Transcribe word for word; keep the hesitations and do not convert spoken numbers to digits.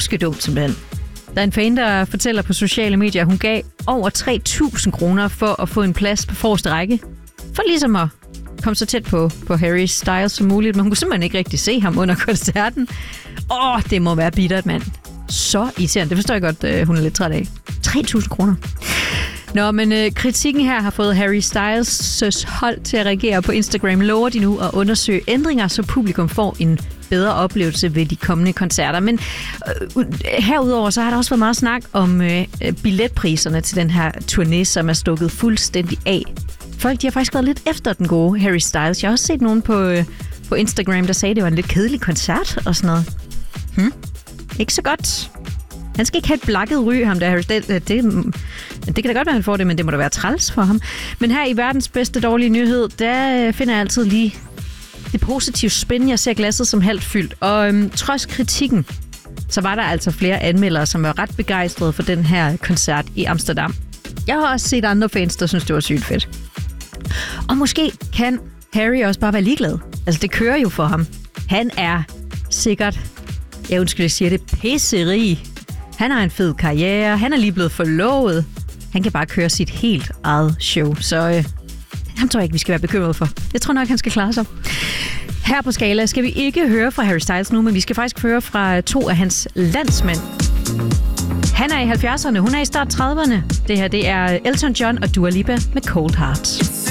påskedumt simpelthen. Der er en fan, der fortæller på sociale medier, at hun gav over tre tusind kroner for at få en plads på forreste række. For ligesom at komme så tæt på, på Harry Styles som muligt, men hun kunne simpelthen ikke rigtig se ham under koncerten. Åh, det må være bittert, mand. Så irriterende. Det forstår jeg godt, øh, hun er lidt træt af. tre tusind kroner. Nå, men øh, kritikken her har fået Harry Styles' hold til at reagere på Instagram. Lover de nu at undersøge ændringer, så publikum får en bedre oplevelse ved de kommende koncerter. Men øh, herudover så har der også været meget snak om øh, billetpriserne til den her turné, som er stukket fuldstændig af. Folk de har faktisk været lidt efter den gode Harry Styles. Jeg har også set nogen på, øh, på Instagram, der sagde, at det var en lidt kedelig koncert og sådan noget. Hm? Ikke så godt. Han skal ikke have et blakket ry, ham der, Harry. Det, det, det, det kan da godt være, han får det, men det må da være træls for ham. Men her i verdens bedste dårlige nyhed, der finder jeg altid lige det positive spin. Jeg ser glasset som halvt fyldt. Og øhm, trods kritikken, så var der altså flere anmeldere, som var ret begejstrede for den her koncert i Amsterdam. Jeg har også set andre fans, der synes, det var sygt fedt. Og måske kan Harry også bare være ligeglad. Altså, det kører jo for ham. Han er sikkert, jeg undskyld, jeg siger det, pisserig. Han har en fed karriere. Han er lige blevet forlovet. Han kan bare køre sit helt eget show. Så øh, ham tror jeg ikke, vi skal være bekymret for. Jeg tror nok, han skal klare sig. Her på Skala skal vi ikke høre fra Harry Styles nu, men vi skal faktisk høre fra to af hans landsmænd. Han er i halvfjerdserne, hun er i start trediverne. Det her, det er Elton John og Dua Lipa med Cold Heart.